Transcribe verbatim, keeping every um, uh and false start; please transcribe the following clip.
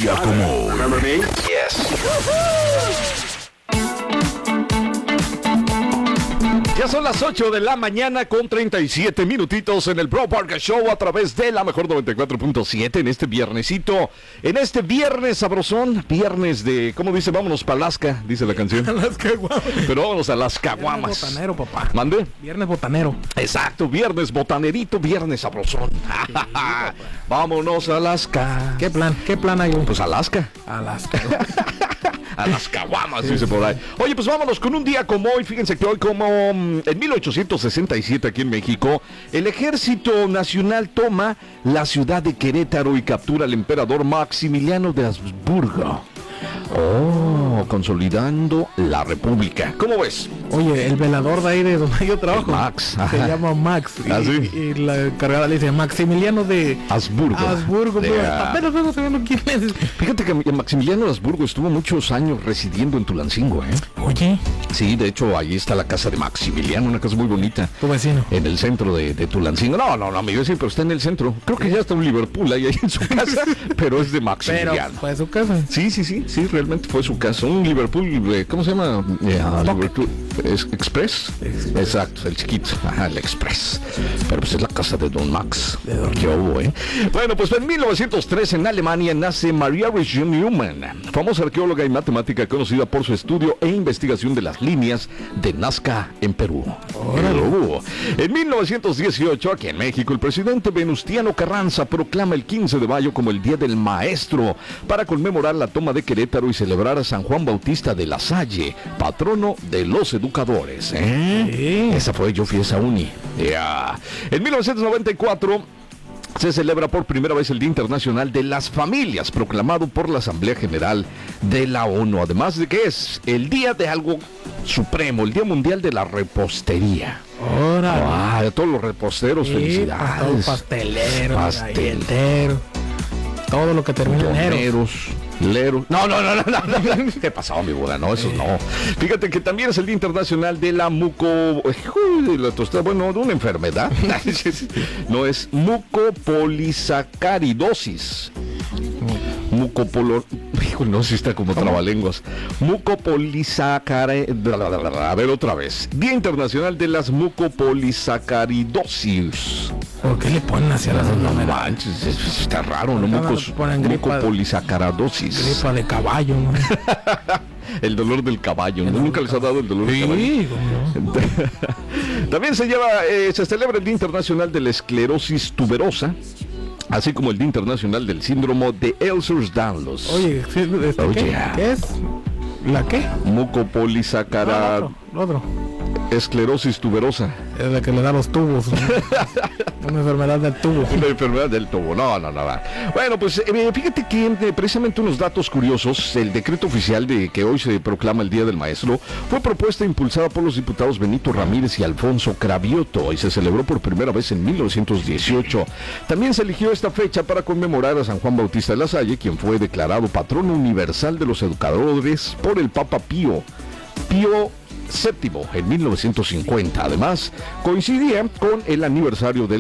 día como hoy. Remember me? Yes. Ya son las ocho de la mañana con treinta y siete minutitos en el Bro Park Show a través de la mejor noventa y cuatro punto siete en este viernesito, en este viernes sabrosón, viernes de, ¿cómo dice? Vámonos para Alaska, dice la canción. A las caguamas. Pero vámonos a las caguamas. Viernes botanero, papá. ¿Mande? Viernes botanero. Exacto, viernes botanerito, viernes sabrosón. Vámonos a Alaska. ¿Qué plan? ¿Qué plan hay hoy? Pues Alaska. A las A las caguamas, dice por ahí. Oye, pues vámonos con un día como hoy. Fíjense que hoy, como mm, en mil ochocientos sesenta y siete aquí en México, el Ejército Nacional toma la ciudad de Querétaro y captura al emperador Maximiliano de Habsburgo. Oh, consolidando la república. ¿Cómo ves? Oye, el velador de ahí de donde yo trabajo. El Max, Se ajá. llama Max. Y, ¿Ah, sí? y la encargada le dice Maximiliano de Habsburgo. Habsburgo. De, pero ah, apenas vamos sabiendo quién es. Fíjate que Maximiliano de Habsburgo estuvo muchos años residiendo en Tulancingo, ¿eh? Oye, Sí, de hecho, ahí está la casa de Maximiliano, una casa muy bonita. tu vecino. En el centro de, de Tulancingo. No, no, no, mi vecino, pero está en el centro. Creo que ya está un Liverpool ahí, ahí en su casa, pero es de Pero Maximiliano. fue su casa. Sí, sí, sí, sí, realmente fue su casa. Un Liverpool, eh, ¿cómo se llama? Eh, ah, Liverpool ¿es Express? Express. Exacto, el chiquito, ajá, el Express. Pero pues es la casa de Don Max. De Don ¿Qué hubo, eh? Bueno, pues en mil novecientos tres en Alemania nace Maria Riesch Neumann, famosa arqueóloga y matemática conocida por su estudio e investigación de las líneas de Nazca en Perú. Órale. ¿Qué hubo? En mil novecientos dieciocho, aquí en México, el presidente Venustiano Carranza proclama el quince de mayo como el Día del Maestro para conmemorar la toma de Querétaro y celebrar a San Juan Bautista de la Salle, patrono de los educadores. ¿eh? Sí. Esa fue, yo fui a esa uni. Ya. En mil novecientos noventa y cuatro se celebra por primera vez el Día Internacional de las Familias, proclamado por la Asamblea General de la ONU. Además de que es el día de algo supremo, el Día Mundial de la Repostería. Órale. Ah, a todos los reposteros, Sí, felicidades. pastelero, Pastel. galletero, todo lo que termina en ero. Toneros, leros. No, no, no, no, no, no. ¿Qué pasó, mi boda? No, eso no. Fíjate que también es el Día Internacional de la muco... Uy, la tostada, bueno, de una enfermedad. No, es mucopolisacaridosis. Mucopolo... Hijo, no, si está como trabalenguas. Mucopolisacare... A ver, otra vez. Día Internacional de las mucopolisacaridosis. ¿Por qué le ponen hacia las No enfermedades? manches, es- está raro, ¿no? Acá Mucos, nos ponen gripa- mucopolisacaradosis. Gripa de caballo, ¿no? El dolor del caballo, ¿no? ¿Nunca les ha dado el dolor del caballo? Sí, ¿cómo no? También se lleva, eh, se celebra el Día Internacional de la Esclerosis Tuberosa, así como el Día Internacional del Síndrome de Ehlers-Danlos. Oye, ¿sí, este, Oh, ¿qué? yeah. ¿Qué es? ¿La qué? Mucopolisacaradosis. No, lo otro, lo otro. Esclerosis tuberosa. Es la que le da los tubos, ¿no? Una enfermedad del tubo. Una enfermedad del tubo. No, no, no. no. Bueno, pues eh, fíjate que eh, precisamente unos datos curiosos. El decreto oficial de que hoy se proclama el Día del Maestro fue propuesta e impulsada por los diputados Benito Ramírez y Alfonso Cravioto y se celebró por primera vez en mil novecientos dieciocho. También se eligió esta fecha para conmemorar a San Juan Bautista de la Salle, quien fue declarado patrono universal de los educadores por el Papa Pío. Pío séptimo en mil novecientos cincuenta. Además, coincidía con el aniversario del